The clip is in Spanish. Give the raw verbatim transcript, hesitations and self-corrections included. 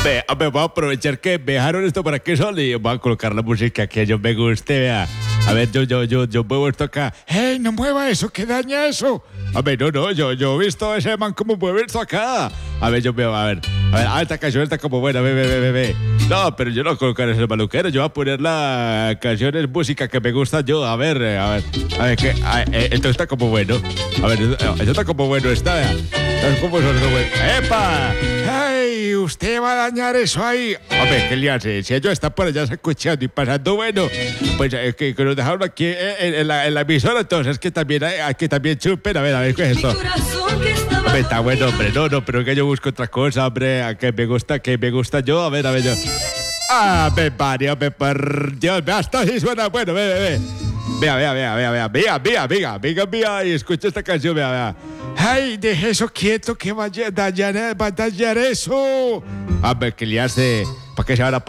Ve, hombre, voy a aprovechar que me dejaron esto para que solo y voy a colocar la música que a yo me guste, vea. A ver, yo, yo, yo, yo muevo esto acá. ¡Hey, no mueva eso! ¡Que daña eso! A ver, no, no, yo, yo he visto a ese man como mueve esto acá. A ver, yo veo, a ver. A ver, ah, esta canción está como buena, ve, ve, ve, ve, ve. No, pero yo no voy a colocar ese maluquero. Yo voy a poner la canciones, música que me gusta yo. A ver, eh, a ver. A ver, que a, eh, esto está como bueno. A ver, esto está como bueno, está, vea. Está como bueno. ¡Epa! ¡Ay! Usted va a dañar eso ahí. Hombre, ¿qué le hace? Si ellos están por allá escuchando y pasando bueno, pues es que, que nos dejaron aquí en, en, la, en la emisora, entonces que también hay, hay que también chupen. A ver, a ver, ¿qué es esto? Hombre, está bueno, hombre. No, no, pero que yo busco otra cosa, hombre. A que me gusta, que me gusta yo. A ver, a ver, yo. Ah, me parió, hombre, por Dios. Hasta así suena bueno, ve, ve, ve. Vea, vea, vea, vea, vea, vea, vea, vea, vea, vea, y escucha esta canción, vea, vea. ¡Ay, deje eso quieto, que vaya a dañar, va a dañar eso! A ver, ¿qué le hace? ¿Para qué se van a